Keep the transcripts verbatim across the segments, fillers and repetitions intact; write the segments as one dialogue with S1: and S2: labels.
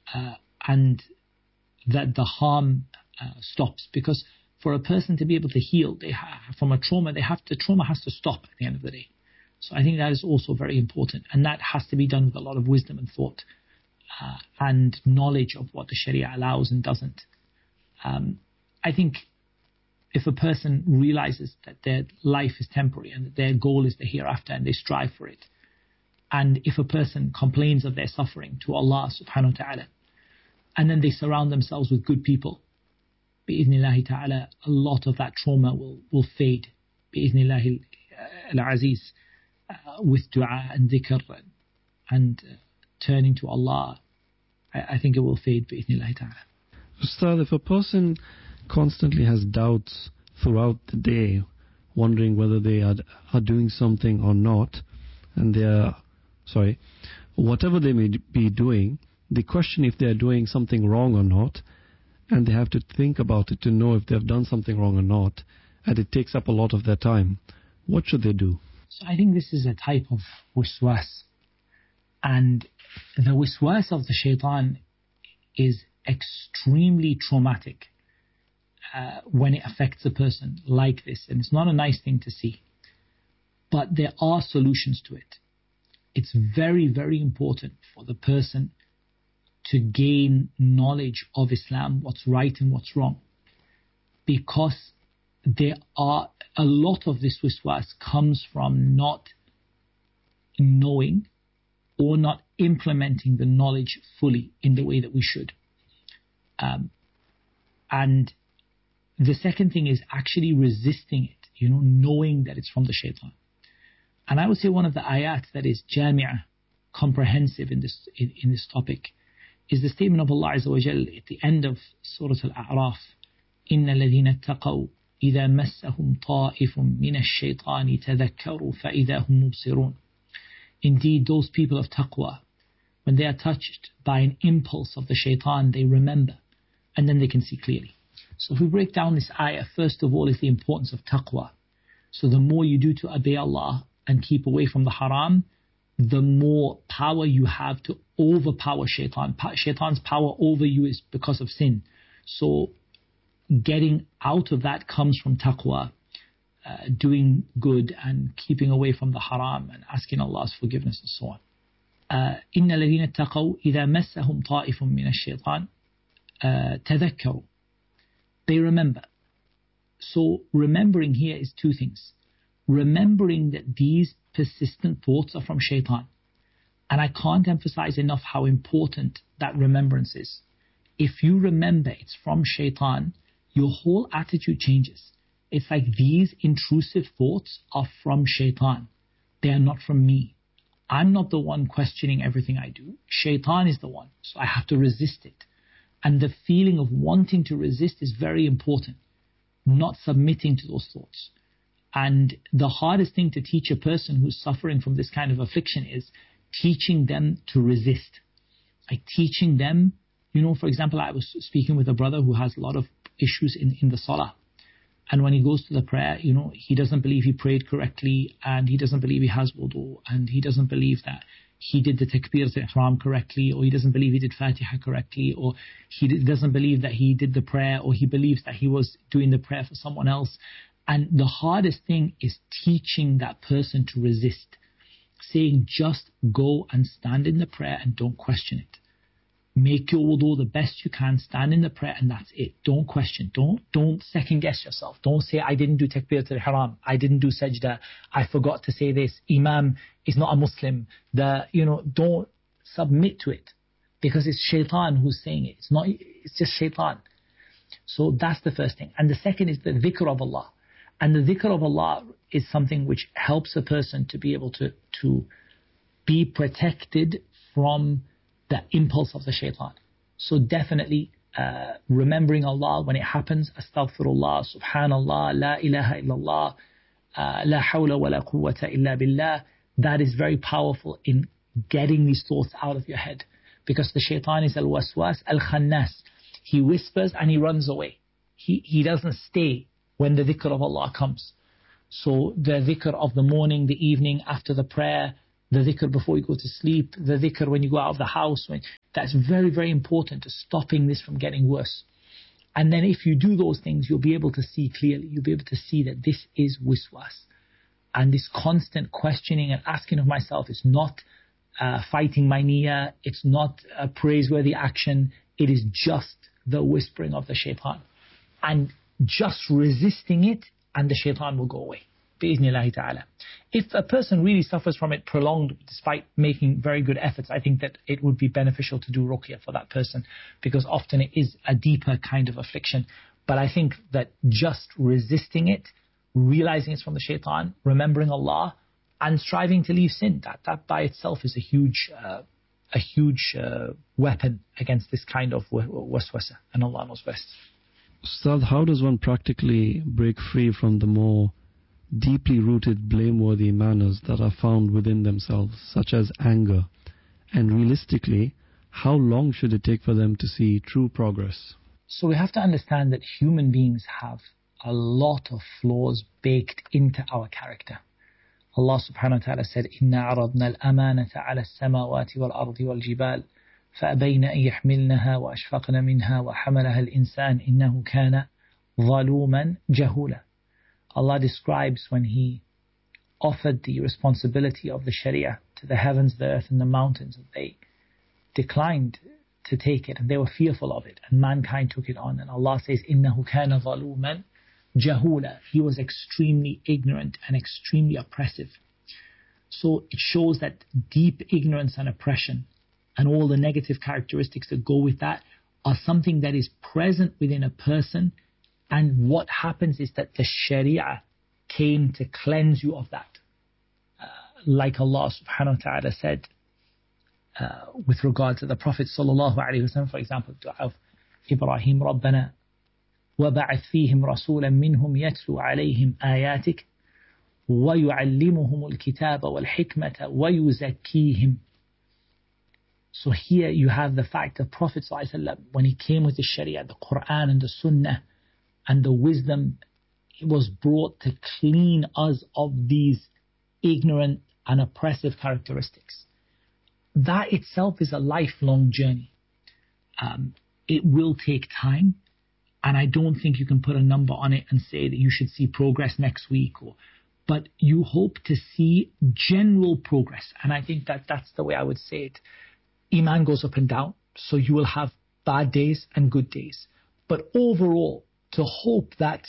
S1: uh, and that the harm uh, stops. Because for a person to be able to heal they ha- from a trauma, they have to, trauma has to stop at the end of the day. So I think that is also very important, and that has to be done with a lot of wisdom and thought uh, and knowledge of what the Sharia allows and doesn't. Um, I think if a person realizes that their life is temporary and that their goal is the hereafter and they strive for it, and if a person complains of their suffering to Allah subhanahu wa ta'ala, and then they surround themselves with good people, bi'idhnillahi ta'ala, a lot of that trauma will, will fade, bi'idhnillahi al-aziz, uh, with dua and dhikr and, and uh, turning to Allah. I, I think it will fade, bi'idhnillahi ta'ala.
S2: Ustad, if a person constantly has doubts throughout the day, wondering whether they are, are doing something or not, and they are, sorry, whatever they may be doing, they question if they are doing something wrong or not, and they have to think about it to know if they have done something wrong or not, and it takes up a lot of their time. What should they do?
S1: So I think this is a type of wiswas, and the wiswas of the shaitan is extremely traumatic uh, when it affects a person like this, and it's not a nice thing to see, but there are solutions to it. It's very, very important for the person to gain knowledge of Islam, what's right and what's wrong, because there are a lot of this wiswas comes from not knowing or not implementing the knowledge fully in the way that we should. Um, and the second thing is actually resisting it, you know, knowing that it's from the shaitan. And I would say one of the ayat that is jami'ah, comprehensive in this in, in this topic, is the statement of Allah Azza wa Jal at the end of Surah Al-A'raf, إِنَّ الَّذِينَ اتَّقَوْا إِذَا مَسَّهُمْ طَائِفٌ مِّنَ الشَّيْطَانِ تَذَكَّرُوا فَإِذَا هُمْ مُبْصِرُونَ. Indeed, those people of taqwa, when they are touched by an impulse of the shaitan, they remember, and then they can see clearly. So if we break down this ayah, first of all is the importance of taqwa. So the more you do to obey Allah and keep away from the haram, the more power you have to overpower shaitan. Pa- shaitan's power over you is because of sin. So getting out of that comes from taqwa, uh, doing good and keeping away from the haram and asking Allah's forgiveness and so on. إِنَّ الَّذِينَ اتَّقَوْا إِذَا مَسَّهُمْ طَائِفٌ مِّنَ الشَّيْطَانِ تَذَكَّرُوا. They remember. So remembering here is two things. Remembering that these persistent thoughts are from shaitan. And I can't emphasize enough how important that remembrance is. If you remember it's from shaitan, your whole attitude changes. It's like these intrusive thoughts are from shaitan. They are not from me. I'm not the one questioning everything I do. Shaitan is the one. So I have to resist it. And the feeling of wanting to resist is very important. Not submitting to those thoughts. And the hardest thing to teach a person who's suffering from this kind of affliction is teaching them to resist. Like teaching them, you know, for example, I was speaking with a brother who has a lot of issues in, in the salah. And when he goes to the prayer, you know, he doesn't believe he prayed correctly, and he doesn't believe he has wudu, and he doesn't believe that he did the takbir al-ihram correctly, or he doesn't believe he did Fatiha correctly, or he doesn't believe that he did the prayer, or he believes that he was doing the prayer for someone else. And the hardest thing is teaching that person to resist. Saying just go and stand in the prayer and don't question it. Make your wudu the best you can, stand in the prayer, and that's it. Don't question. Don't don't second guess yourself. Don't say, I didn't do takbir al-ihram, I didn't do sajda, I forgot to say this, Imam is not a Muslim. The you know, don't submit to it. Because it's shaitan who's saying it. It's not it's just shaitan. So that's the first thing. And the second is the dhikr of Allah. And the dhikr of Allah is something which helps a person to be able to, to be protected from the impulse of the shaitan. So definitely uh, remembering Allah when it happens, astaghfirullah, subhanallah, la ilaha illallah, uh, la hawla wa la quwwata illa billah. That is very powerful in getting these thoughts out of your head. Because the shaitan is al-waswas, al-khannas. He whispers and he runs away. He, he doesn't stay when the dhikr of Allah comes. So the dhikr of the morning, the evening, after the prayer, the dhikr before you go to sleep, the dhikr when you go out of the house. When, that's very, very important to stopping this from getting worse. And then if you do those things, you'll be able to see clearly. You'll be able to see that this is wiswas. And this constant questioning and asking of myself is not uh, fighting my niyyah. It's not a praiseworthy action. It is just the whispering of the shaitan. And just resisting it, and the shaitan will go away. Bi-Iznillahi ta'ala. If a person really suffers from it prolonged, despite making very good efforts, I think that it would be beneficial to do ruqyah for that person, because often it is a deeper kind of affliction. But I think that just resisting it, realizing it's from the shaitan, remembering Allah, and striving to leave sin, that, that by itself is a huge, uh, a huge uh, weapon against this kind of waswasa. And Allah knows best.
S2: Ustad, how does one practically break free from the more deeply rooted blameworthy manners that are found within themselves, such as anger? And realistically, how long should it take for them to see true progress?
S1: So we have to understand that human beings have a lot of flaws baked into our character. Allah subhanahu wa ta'ala said, إِنَّا عَرَضْنَا الْأَمَانَةَ عَلَى السَّمَاوَاتِ وَالْأَرْضِ وَالْجِبَالِ فأبين أن يحملنها وأشفقن منها وحملها الإنسان إنه كان ظلوما جهولا. Allah describes when He offered the responsibility of the Sharia to the heavens, the earth and the mountains, and they declined to take it and they were fearful of it, and mankind took it on. And Allah says, إنه كان ظلوما جهولا. He was extremely ignorant and extremely oppressive. So it shows that deep ignorance and oppression and all the negative characteristics that go with that are something that is present within a person. And what happens is that the Sharia came to cleanse you of that. Uh, like Allah subhanahu wa ta'ala said uh, with regard to the Prophet sallallahu alayhi wa sallam, for example, dua of Ibrahim, رَبَّنَا وَبَعَثْ فِيهِمْ رَسُولًا مِّنْهُمْ يَتْلُو عَلَيْهِمْ آيَاتِكَ وَيُعَلِّمُهُمُ الْكِتَابَ وَالْحِكْمَةَ وَيُزَكِّيهِمْ. So here you have the fact that Prophet ﷺ, when he came with the Sharia, the Quran and the Sunnah and the wisdom, it was brought to clean us of these ignorant and oppressive characteristics. That itself is a lifelong journey. Um, it will take time, and I don't think you can put a number on it and say that you should see progress next week, or, but you hope to see general progress. And I think that that's the way I would say it. Iman goes up and down, so you will have bad days and good days. But overall, to hope that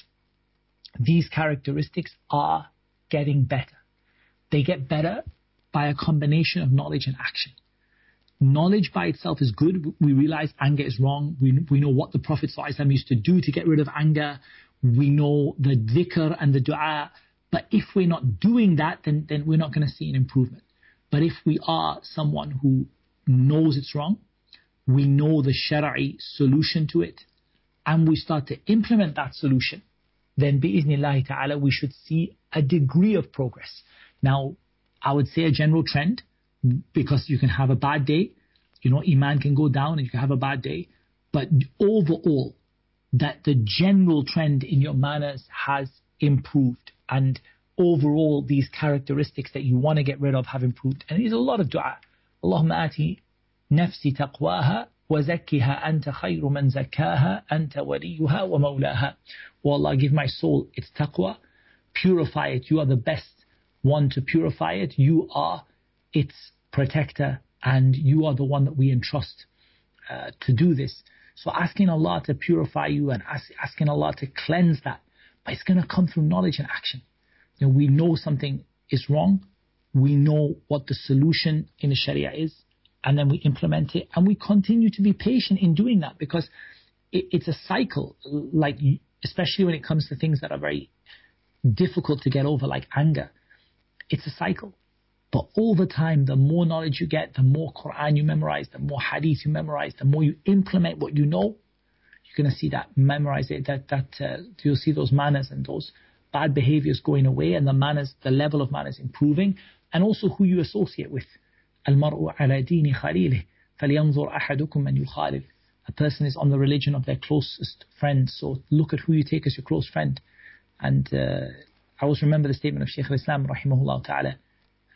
S1: these characteristics are getting better. They get better by a combination of knowledge and action. Knowledge by itself is good. We realize anger is wrong. We, we know what the Prophet ﷺ used to do to get rid of anger. We know the dhikr and the dua. But if we're not doing that, then, then we're not going to see an improvement. But if we are someone who knows it's wrong, we know the Shari'i solution to it, and we start to implement that solution, then bi-iznillahi ta'ala we should see a degree of progress. Now, I would say a general trend, because you can have a bad day, you know, Iman can go down and you can have a bad day, but overall, that the general trend in your manners has improved, and overall these characteristics that you want to get rid of have improved. And there's a lot of dua. Allahumma ati nafsi taqwaha wa zakkiha anta khayru man zakkaha anta waliyuha wa mawlaha. Oh Allah, give my soul its taqwa, purify it. You are the best one to purify it. You are its protector, and you are the one that we entrust uh, to do this. So asking Allah to purify you and ask, asking Allah to cleanse that, but it's going to come through knowledge and action. You know, we know something is wrong. We know what the solution in the Sharia is, and then we implement it, and we continue to be patient in doing that, because it, it's a cycle, like especially when it comes to things that are very difficult to get over, like anger. It's a cycle. But over time, the more knowledge you get, the more Quran you memorize, the more hadith you memorize, the more you implement what you know, you're going to see that, memorize it, that, that uh, you'll see those manners and those bad behaviors going away, and the manners, the level of manners improving, and also who you associate with. Al-mar'u ala dini khalilih, falyanzur ahadukum man yukhalif. A person is on the religion of their closest friend, so look at who you take as your close friend. And uh, I always remember the statement of Shaykh al-Islam rahimahullah ta'ala,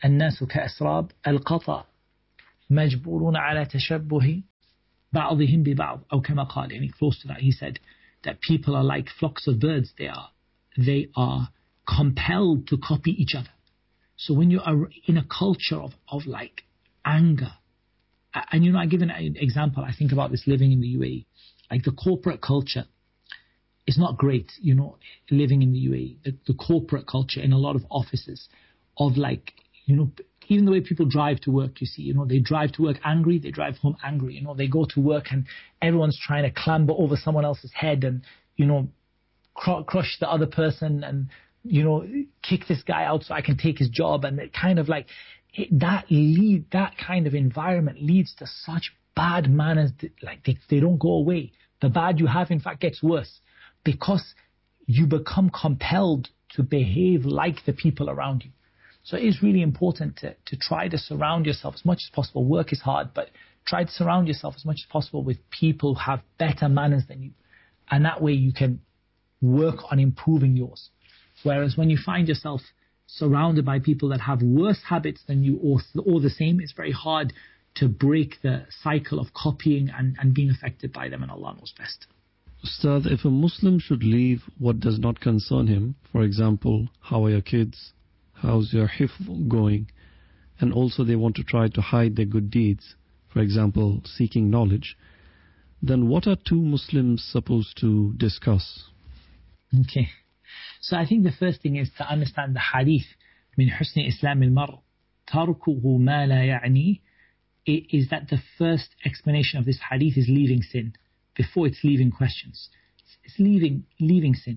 S1: الناس كأسراب القطع مجبورون على تشبه بعضهم ببعض أو كما قال, and close to that he said that people are like flocks of birds. They are they are compelled to copy each other. So when you are in a culture of, of like anger, and you know, I give an example, I think about this living in the U A E, like the corporate culture is not great, you know, living in the U A E, the, the corporate culture in a lot of offices of like, you know, even the way people drive to work, you see, you know, they drive to work angry, they drive home angry, you know, they go to work and everyone's trying to clamber over someone else's head and, you know, cr- crush the other person and, you know, kick this guy out so I can take his job. And it kind of like, it, that lead, that kind of environment leads to such bad manners that, like they, they don't go away. The bad you have, in fact, gets worse because you become compelled to behave like the people around you. So it is really important to, to try to surround yourself as much as possible. Work is hard, but try to surround yourself as much as possible with people who have better manners than you. And that way you can work on improving yours. Whereas when you find yourself surrounded by people that have worse habits than you or, or the same, it's very hard to break the cycle of copying and, and being affected by them, and Allah knows best.
S2: Ustad, if a Muslim should leave what does not concern him, for example, how are your kids, how's your hifz going, and also they want to try to hide their good deeds, for example, seeking knowledge, then what are two Muslims supposed to discuss?
S1: Okay. So I think the first thing is to understand the hadith, min husni islam al-mar, tarkuhu ma la ya'ni, is that the first explanation of this hadith is leaving sin, before it's leaving questions. It's leaving, leaving sin.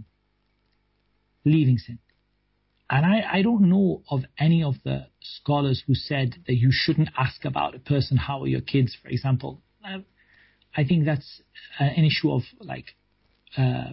S1: Leaving sin. And I, I don't know of any of the scholars who said that you shouldn't ask about a person, how are your kids, for example. I, I think that's an issue of like, uh,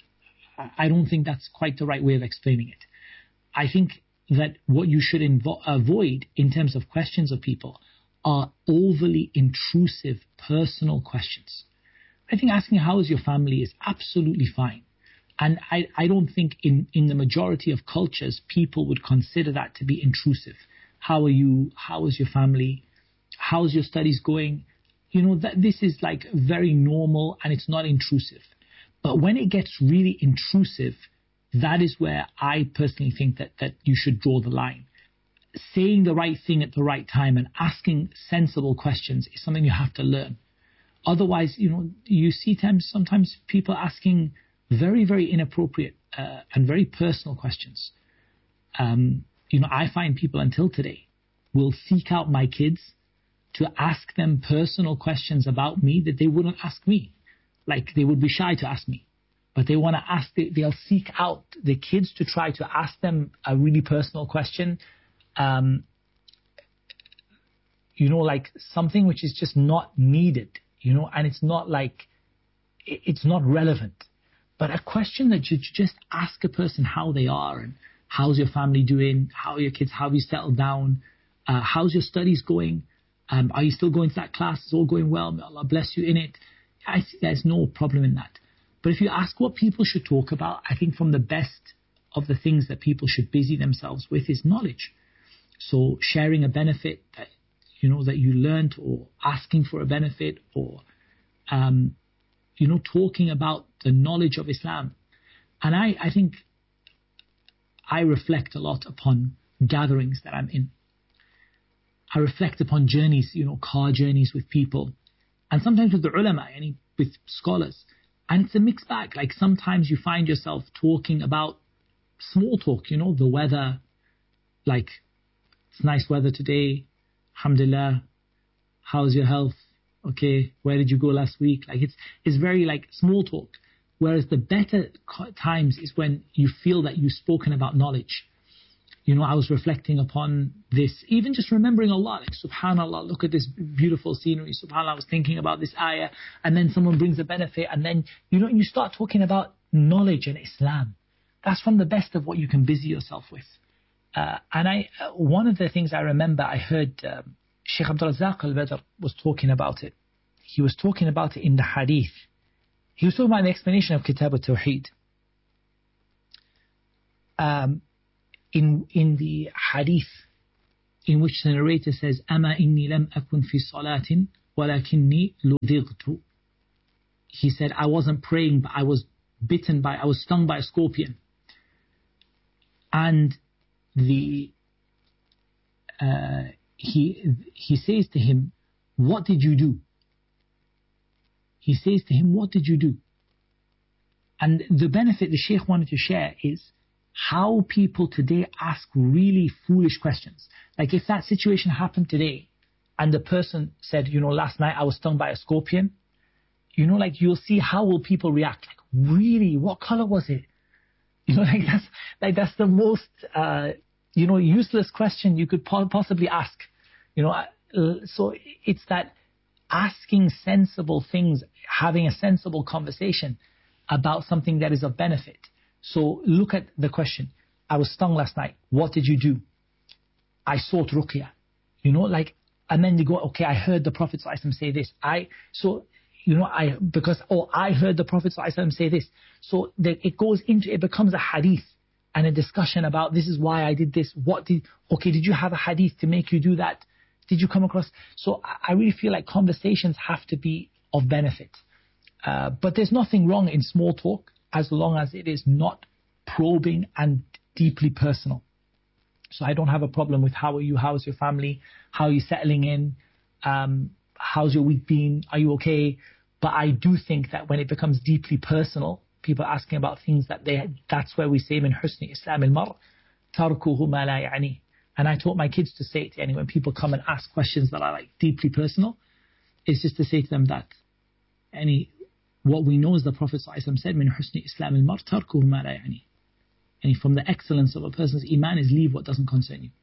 S1: I don't think that's quite the right way of explaining it. I think that what you should invo- avoid in terms of questions of people are overly intrusive personal questions. I think asking how is your family is absolutely fine. And I, I don't think in, in the majority of cultures, people would consider that to be intrusive. How are you? How is your family? How's your studies going? You know, that this is like very normal and it's not intrusive. But when it gets really intrusive, that is where I personally think that, that you should draw the line. Saying the right thing at the right time and asking sensible questions is something you have to learn. Otherwise, you know, you see times, sometimes people asking very, very inappropriate uh, and very personal questions. Um, you know, I find people until today will seek out my kids to ask them personal questions about me that they wouldn't ask me. Like they would be shy to ask me, but they want to ask, they, they'll seek out the kids to try to ask them a really personal question. Um, you know, like something which is just not needed, you know, and it's not like, it's not relevant. But a question that you just ask a person how they are and how's your family doing, how are your kids, how have you settled down, uh, how's your studies going, um, are you still going to that class, is all going well, may Allah bless you in it. I think there's no problem in that. But if you ask what people should talk about, I think from the best of the things that people should busy themselves with is knowledge. So sharing a benefit that, you know, that you learned, or asking for a benefit, or, um, you know, talking about the knowledge of Islam. And I, I think I reflect a lot upon gatherings that I'm in. I reflect upon journeys, you know, car journeys with people. And sometimes with the ulama, yani with scholars. And it's a mixed bag. Like sometimes you find yourself talking about small talk, you know, the weather, like it's nice weather today, alhamdulillah, how's your health? Okay, where did you go last week? Like it's it's very like small talk. Whereas the better times is when you feel that you've spoken about knowledge. You know, I was reflecting upon this, even just remembering Allah, like subhanallah, look at this beautiful scenery, subhanallah, I was thinking about this ayah, and then someone brings a benefit, and then, you know, you start talking about knowledge and Islam. That's from the best of what you can busy yourself with. Uh, and I, uh, one of the things I remember, I heard um, Shaykh Abdul Razak al-Badr was talking about it. He was talking about it in the hadith. He was talking about the explanation of Kitab al-Tawheed. Um, in in the hadith, in which the narrator says, أَمَا إِنِّي لَمْ أَكُنْ فِي صَلَاةٍ وَلَكِنِّي لُذِغْتُ. He said, I wasn't praying, but I was bitten by, I was stung by a scorpion. And the uh, he he says to him, what did you do? He says to him, what did you do? And the benefit the Shaykh wanted to share is how people today ask really foolish questions. Like if that situation happened today and the person said, you know, last night I was stung by a scorpion, you know, like you'll see how will people react. Like, really? What color was it? You know, like that's, like that's the most, uh, you know, useless question you could po- possibly ask. You know, uh, so it's that asking sensible things, having a sensible conversation about something that is of benefit. So look at the question. I was stung last night. What did you do? I sought ruqya. You know, like, and then they go, okay, I heard the Prophet ﷺ say this. I, so, you know, I, because, oh, I heard the Prophet ﷺ say this. So that it goes into, it becomes a hadith and a discussion about this is why I did this. What did, okay, did you have a hadith to make you do that? Did you come across? So I really feel like conversations have to be of benefit. Uh, but there's nothing wrong in small talk as long as it is not probing and deeply personal. So I don't have a problem with how are you, how's your family, how are you settling in, um, how's your week been, are you okay? But I do think that when it becomes deeply personal, people asking about things that they, that's where we say min husni islam al-mar, tarkuhu ma la ya'ni. And I taught my kids to say it to anyone, when people come and ask questions that are like deeply personal, it's just to say to them that any, what we know is the Prophet ﷺ said, min husni islam al-mar tarkuhu ma la ya'ni. And from the excellence of a person's iman is leave what doesn't concern you.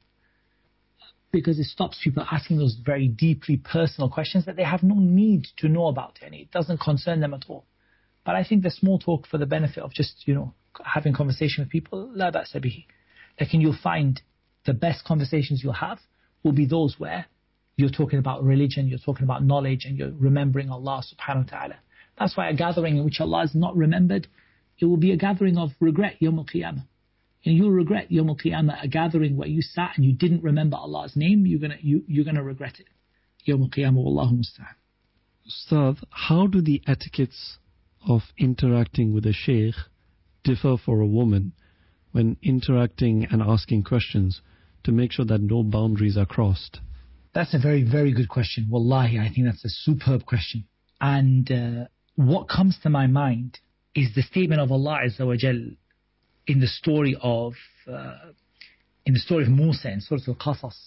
S1: Because it stops people asking those very deeply personal questions that they have no need to know about, and it doesn't concern them at all. But I think the small talk for the benefit of just, you know, having conversation with people, la ba'sa bihi. Like, and you'll find the best conversations you'll have will be those where you're talking about religion, you're talking about knowledge, and you're remembering Allah subhanahu wa ta'ala. That's why a gathering in which Allah is not remembered, it will be a gathering of regret, Yawm al-Qiyamah. And you'll regret Yawm al-Qiyamah, a gathering where you sat and you didn't remember Allah's name, you're gonna you, you're gonna regret it. Yawm al-Qiyamah, wallahu musta'an.
S2: Ustad, how do the etiquettes of interacting with a sheikh differ for a woman when interacting and asking questions to make sure that no boundaries are crossed?
S1: That's a very, very good question. Wallahi, I think that's a superb question. And uh, what comes to my mind is the statement of Allah Azza wa Jal in the story of uh, in the story of Musa in Surah Al-Qasas.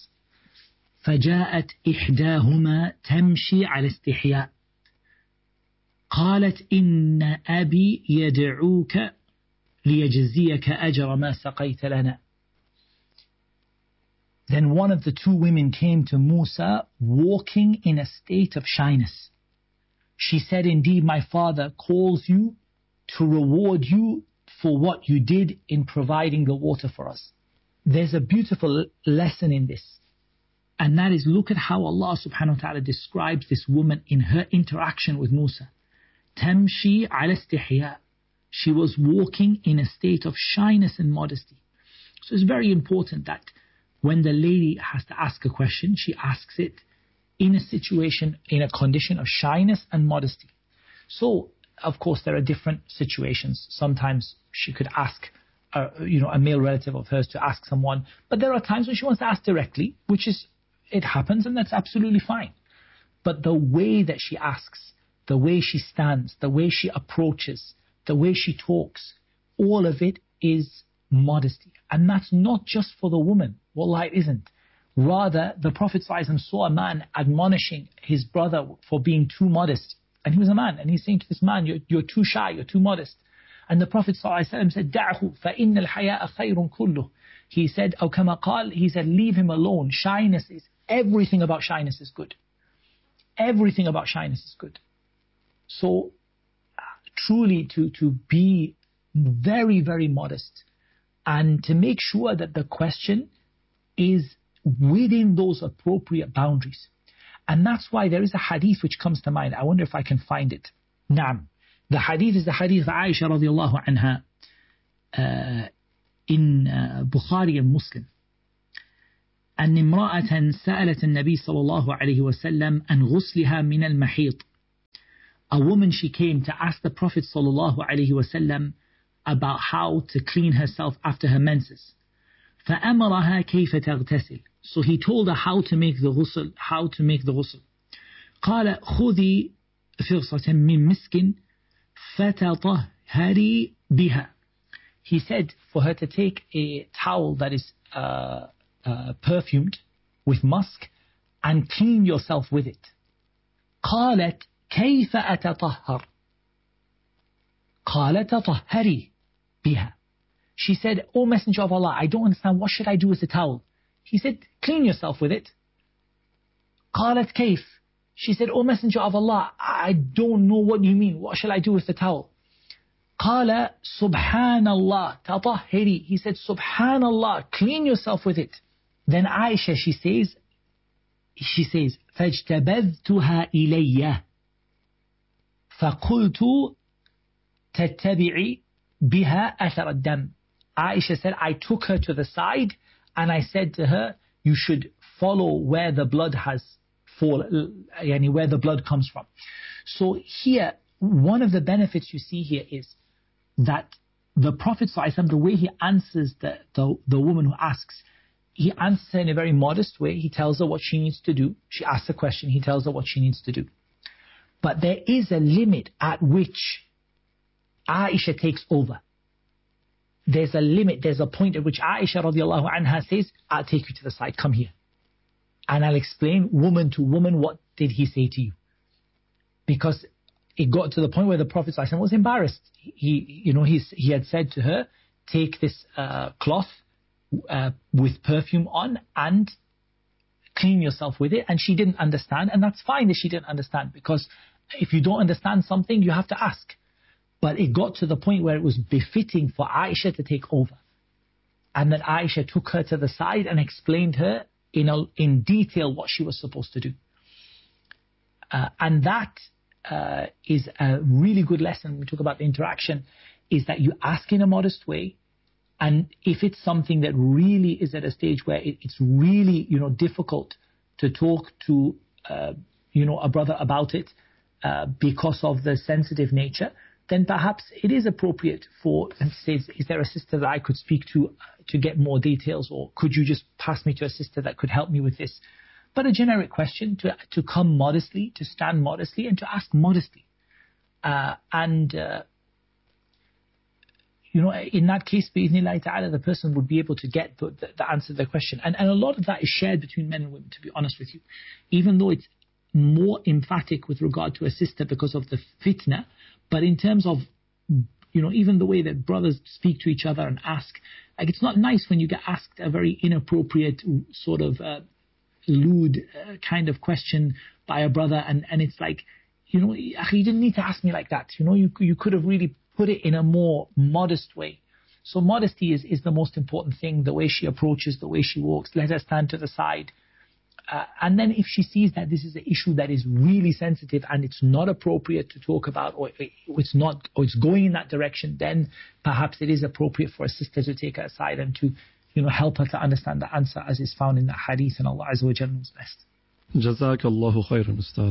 S1: فَجَاءَتْ إِحْدَاهُمَا تَمْشِي عَلَى اسْتِحْيَاءٍ قالت إن أبي يدعوك ليجزيك أجر ما سقيت لنا. Then one of the two women came to Musa walking in a state of shyness. She said, indeed, my father calls you to reward you for what you did in providing the water for us. There's a beautiful lesson in this. And that is, look at how Allah subhanahu wa ta'ala describes this woman in her interaction with Musa. Tamshi ala istihya. She was walking in a state of shyness and modesty. So it's very important that when the lady has to ask a question, she asks it in a situation, in a condition of shyness and modesty. So, of course, there are different situations. Sometimes she could ask, uh, you know, a male relative of hers to ask someone. But there are times when she wants to ask directly, which is, it happens, and that's absolutely fine. But the way that she asks, the way she stands, the way she approaches, the way she talks, all of it is modesty. And that's not just for the woman. Wallah, it isn't. Rather, the Prophet ﷺ saw a man admonishing his brother for being too modest. And he was a man, and he's saying to this man, you're, you're too shy, you're too modest. And the Prophet ﷺ said, دَعْهُ فَإِنَّ الْحَيَاءَ خَيْرٌ كُلُّهُ. He said, أو كما قال, he said, leave him alone. Shyness is, everything about shyness is good. Everything about shyness is good. So, uh, truly to, to be very, very modest and to make sure that the question is within those appropriate boundaries. And that's why there is a hadith which comes to mind. I wonder if I can find it. Naam. The hadith is the hadith of Aisha radiallahu anha uh, in uh, Bukhari and Muslim. أن امرأة سألت النبي صلى الله عليه وسلم عن غسلها من المحيط. A woman, she came to ask the Prophet صلى الله عليه وسلم about how to clean herself after her menses. فأمرها كيف تغتسل. So he told her how to make the ghusl, how to make the ghusl. قال خذي فرصة من مسك فتطهري بها. He said for her to take a towel that is uh, uh, perfumed with musk and clean yourself with it. قالت كيف أتطهر. قال تطهري بها. She said, O Messenger of Allah, I don't understand, what should I do with the towel? He said, clean yourself with it. قالت كيف. She said, O Messenger of Allah, I don't know what you mean. What shall I do with the towel? قال سبحان الله تطهري. He said, Subhanallah, clean yourself with it. Then Aisha, she says, she says, فاجتبذتها إلي فقلت تتبعي بها أثر الدم. Aisha said, I took her to the side and I said to her, you should follow where the blood has fallen, yani where the blood comes from. So here, one of the benefits you see here is that the Prophet ﷺ, the way he answers the, the, the woman who asks, he answers her in a very modest way. He tells her what she needs to do. She asks a question, he tells her what she needs to do. But there is a limit at which Aisha takes over. There's a limit, there's a point at which Aisha radiallahu anha says, I'll take you to the side, come here. And I'll explain woman to woman, what did he say to you? Because it got to the point where the Prophet ﷺ was embarrassed. He, you know, he, he had said to her, take this uh, cloth uh, with perfume on and clean yourself with it. And she didn't understand. And that's fine that she didn't understand, because if you don't understand something, you have to ask. But it got to the point where it was befitting for Aisha to take over. And that Aisha took her to the side and explained her in, a, in detail what she was supposed to do. Uh, and that uh, is a really good lesson when we talk about the interaction, is that you ask in a modest way. And if it's something that really is at a stage where it, it's really, you know, difficult to talk to, uh, you know, a brother about it uh, because of the sensitive nature, then perhaps it is appropriate for, and says, is there a sister that I could speak to to get more details, or could you just pass me to a sister that could help me with this? But a generic question, to to come modestly, to stand modestly, and to ask modestly. Uh, and, uh, you know, in that case, bi'idhnillahi ta'ala, the person would be able to get the, the, the answer to the question. And, and a lot of that is shared between men and women, to be honest with you. Even though it's more emphatic with regard to a sister because of the fitna, but in terms of, you know, even the way that brothers speak to each other and ask, like, it's not nice when you get asked a very inappropriate sort of uh, lewd uh, kind of question by a brother, and, and it's like, you know, you didn't need to ask me like that. You know, you you could have really put it in a more modest way. So modesty is, is the most important thing, the way she approaches, the way she walks. Let her stand to the side. Uh, and then if she sees that this is an issue that is really sensitive and it's not appropriate to talk about, or it's not, or it's going in that direction, then perhaps it is appropriate for a sister to take her aside and to, you know, help her to understand the answer as is found in the hadith, and Allah Azza wa Jalla knows best.
S2: Jazakallahu khairan, Ustad.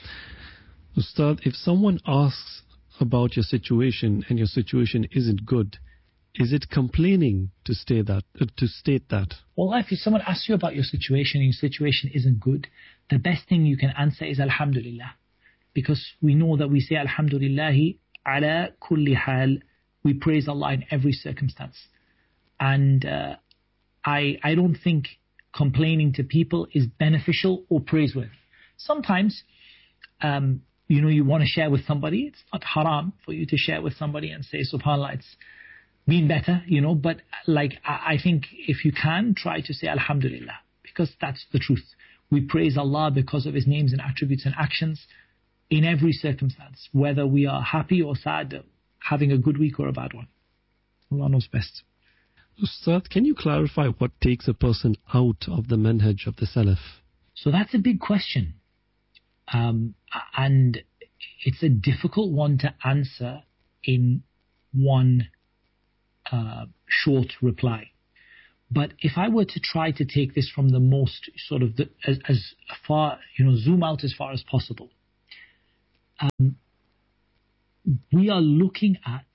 S2: Ustad, if someone asks about your situation and your situation isn't good, is it complaining to state that? Uh, to state that?
S1: Well, if someone asks you about your situation and your situation isn't good, the best thing you can answer is Alhamdulillah. Because we know that we say Alhamdulillahi ala kulli hal. We praise Allah in every circumstance. And uh, I, I don't think complaining to people is beneficial or praiseworthy. Sometimes, um, you know, you want to share with somebody. It's not haram for you to share with somebody and say, SubhanAllah, it's been better, you know, but like, I, I think if you can, try to say Alhamdulillah, because that's the truth. We praise Allah because of His names and attributes and actions in every circumstance, whether we are happy or sad, having a good week or a bad one. Allah knows best.
S2: Ustad, can you clarify what takes a person out of the manhaj of the Salaf?
S1: So that's a big question. Um, and it's a difficult one to answer in one Uh, short reply. But if I were to try to take this from the most sort of the, as, as far, you know, zoom out as far as possible, um, we are looking at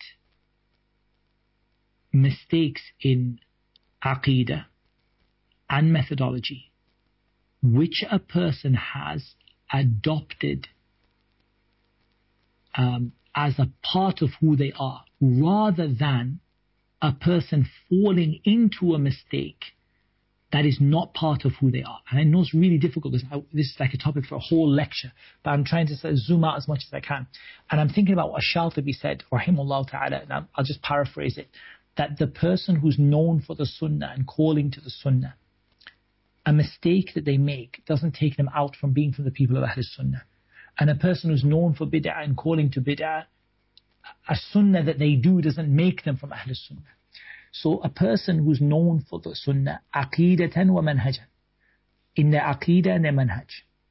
S1: mistakes in aqeedah and methodology, which a person has adopted um, as a part of who they are, rather than a person falling into a mistake that is not part of who they are. And I know it's really difficult because I, this is like a topic for a whole lecture, but I'm trying to sort of zoom out as much as I can. And I'm thinking about what Ash-Shatibi said, rahimahullah ta'ala, and I'll just paraphrase it, that the person who's known for the sunnah and calling to the sunnah, a mistake that they make doesn't take them out from being from the people of Ahl Sunnah. And a person who's known for bid'ah and calling to bid'ah, a sunnah that they do doesn't make them from Ahl Sunnah. So a person who's known for the sunnah, aqeedatan wa manhajan, in their aqeedah and their manhaj,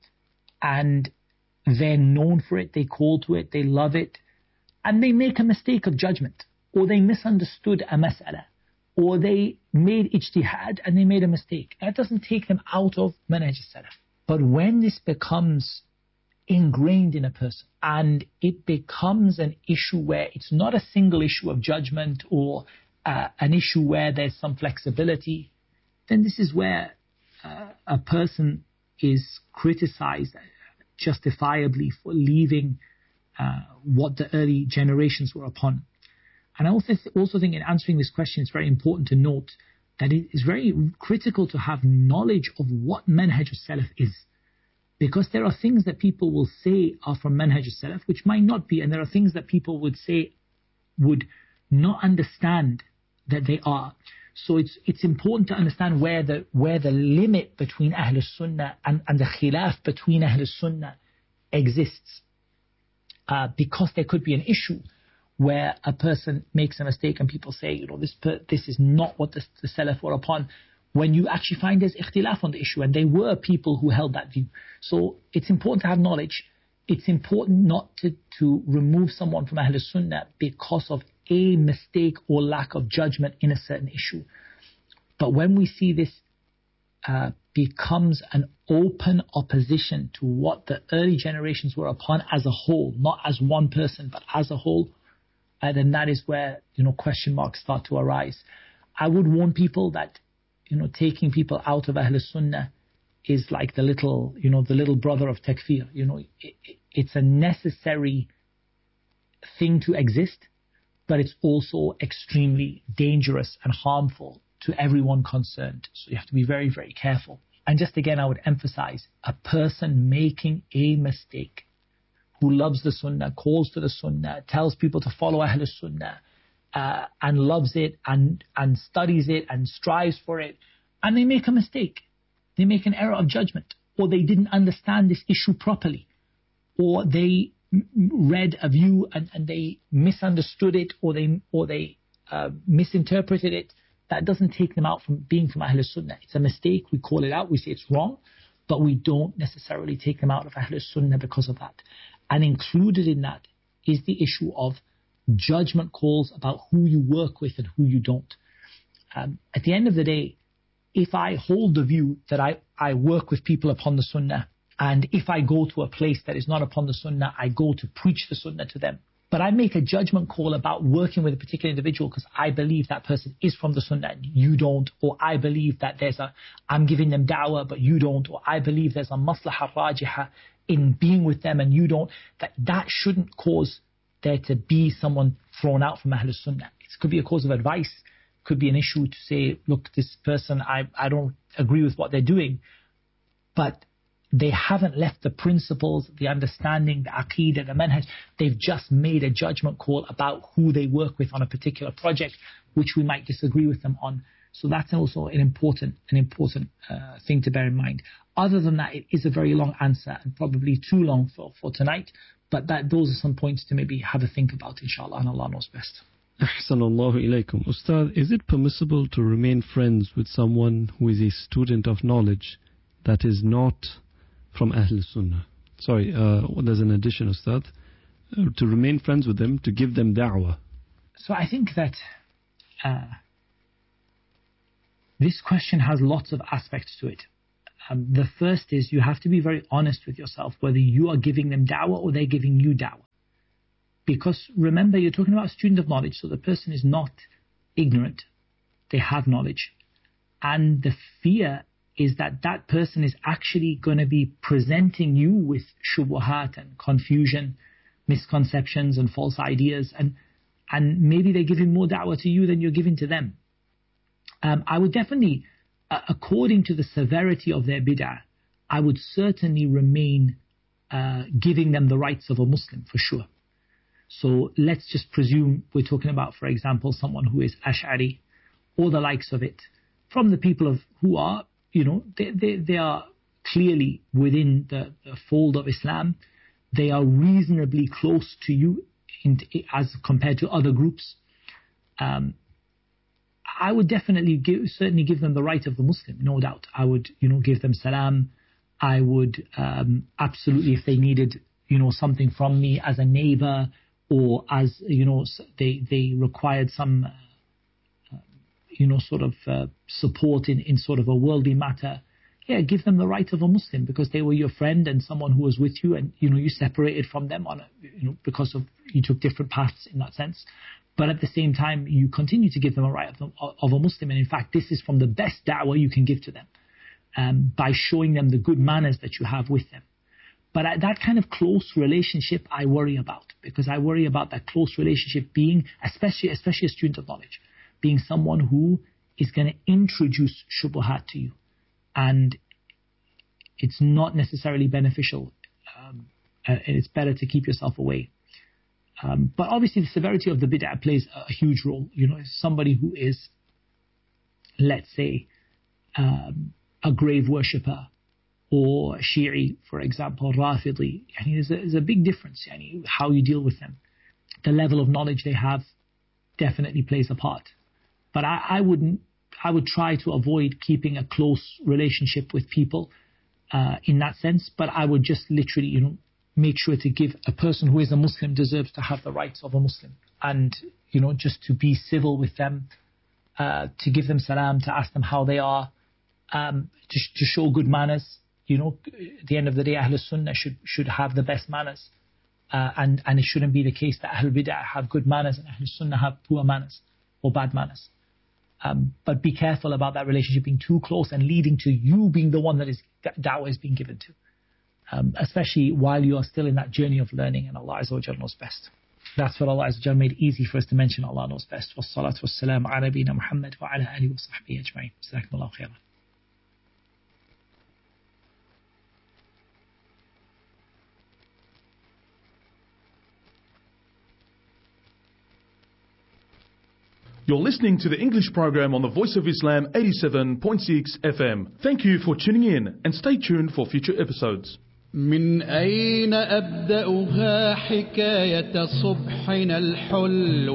S1: and they're known for it, they call to it, they love it, and they make a mistake of judgment, or they misunderstood a mas'ala, or they made ijtihad and they made a mistake. That doesn't take them out of manhaj as-salaf. But when this becomes ingrained in a person and it becomes an issue where it's not a single issue of judgment or uh, an issue where there's some flexibility, then this is where uh, a person is criticized justifiably for leaving uh, what the early generations were upon. And I also, th- also think in answering this question, it's very important to note that it is very critical to have knowledge of what manhaj as-salaf is. Because there are things that people will say are from manhaj as-salaf, which might not be, and there are things that people would say would not understand that they are. So it's it's important to understand where the where the limit between Ahl Sunnah and, and the khilaf between Ahl Sunnah exists. Uh, because there could be an issue where a person makes a mistake and people say, you know, this per, this is not what the, the Salaf were upon, when you actually find there's ikhtilaf on the issue, and there were people who held that view. So it's important to have knowledge. It's important not to, to remove someone from Ahl Sunnah because of a mistake or lack of judgment in a certain issue. But when we see this uh, becomes an open opposition to what the early generations were upon as a whole, not as one person, but as a whole, Uh, then that is where, you know, question marks start to arise. I would warn people that, you know, taking people out of Ahl Sunnah is like the little, you know, the little brother of takfir. You know, it, it, it's a necessary thing to exist, but it's also extremely dangerous and harmful to everyone concerned. So you have to be very, very careful. And just again, I would emphasize, a person making a mistake who loves the sunnah, calls to the sunnah, tells people to follow Ahl Sunnah, uh, and loves it and, and studies it and strives for it, and they make a mistake. They make an error of judgment, or they didn't understand this issue properly, or they m- read a view and, and they misunderstood it, or they or they uh, misinterpreted it. That doesn't take them out from being from Ahl Sunnah. It's a mistake. We call it out. We say it's wrong, but we don't necessarily take them out of Ahl Sunnah because of that. And included in that is the issue of judgment calls about who you work with and who you don't. Um, at the end of the day, if I hold the view that I, I work with people upon the sunnah, and if I go to a place that is not upon the sunnah, I go to preach the sunnah to them. But I make a judgment call about working with a particular individual because I believe that person is from the sunnah and you don't, or I believe that there's a, I'm giving them da'wah but you don't, or I believe there's a maslaha rajiha in being with them and you don't, that that shouldn't cause there to be someone thrown out from Ahl Sunnah. It could be a cause of advice, it could be an issue to say, look, this person, I, I don't agree with what they're doing, but they haven't left the principles, the understanding, the aqeedah, the manhaj. They've just made a judgment call about who they work with on a particular project, which we might disagree with them on. So that's also an important, an important uh, thing to bear in mind. Other than that, it is a very long answer and probably too long for, for tonight. But that those are some points to maybe have a think about, inshallah, and Allah knows best.
S2: Ahsanallahu ilaykum. Ustad, is it permissible to remain friends with someone who is a student of knowledge that is not from Ahl Sunnah? Sorry, uh, there's an addition, Ustad. Uh, to remain friends with them, to give them da'wah.
S1: So I think that uh, This question has lots of aspects to it. Um, the first is you have to be very honest with yourself whether you are giving them da'wah or they're giving you da'wah. Because remember, you're talking about a student of knowledge, so the person is not ignorant. They have knowledge. And the fear is that that person is actually going to be presenting you with shubuhat and confusion, misconceptions and false ideas, and and maybe they're giving more da'wah to you than you're giving to them. Um, I would definitely, uh, according to the severity of their bid'ah, I would certainly remain uh, giving them the rights of a Muslim, for sure. So let's just presume we're talking about, for example, someone who is Ash'ari or the likes of it, from the people of who are, you know, they, they, they are clearly within the, the fold of Islam. They are reasonably close to you in, as compared to other groups. Um, I would definitely give, certainly give them the right of the Muslim, no doubt. I would, you know, give them salam. I would um, absolutely, if they needed, you know, something from me as a neighbor, or as, you know, they they required some, uh, you know, sort of uh, support in, in sort of a worldly matter, yeah, give them the right of a Muslim, because they were your friend and someone who was with you, and, you know, you separated from them on a, you know, because of you took different paths in that sense. But at the same time, you continue to give them a right of, of a Muslim. And in fact, this is from the best da'wah you can give to them, um, by showing them the good manners that you have with them. But that kind of close relationship I worry about, because I worry about that close relationship being, especially, especially a student of knowledge, being someone who is going to introduce shubuhat to you. And it's not necessarily beneficial. Um, and it's better to keep yourself away. Um, but obviously the severity of the bid'ah plays a huge role. You know, somebody who is, let's say, um, a grave worshipper, or Shi'i, for example, Rafidi, yani there's, a, there's a big difference yani how you deal with them. The level of knowledge they have definitely plays a part. But I, I wouldn't, I would try to avoid keeping a close relationship with people uh, in that sense, but I would just literally, you know, make sure to give a person who is a Muslim deserves to have the rights of a Muslim. And, you know, just to be civil with them, uh, to give them salam, to ask them how they are, um, to, to show good manners. You know, at the end of the day, Ahl Sunnah should should have the best manners, uh, and and it shouldn't be the case that Ahl Bid'ah have good manners and Ahl Sunnah have poor manners or bad manners. Um, but be careful about that relationship being too close and leading to you being the one that is that da'wah is being given to, um, especially while you are still in that journey of learning. And Allah Azza wa Jalla knows best. That's what Allah Azza wa Jalla made easy for us to mention. Allah knows best. Wassalatu wassalamu ala nabiyyina Muhammad wa ala alihi wa sahbihi ajma'in. Jazakumullahu khairan.
S3: You're listening to the English program on the Voice of Islam eighty-seven point six F M. Thank you for tuning in, and stay tuned for future episodes.
S4: من أين أبدأها حكاية صبحنا الحل